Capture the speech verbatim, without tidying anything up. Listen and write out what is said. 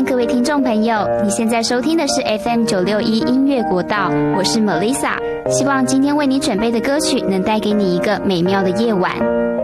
各位听众朋友，你现在收听的是 F M 九六一音乐国道，我是 Melissa， 希望今天为你准备的歌曲能带给你一个美妙的夜晚。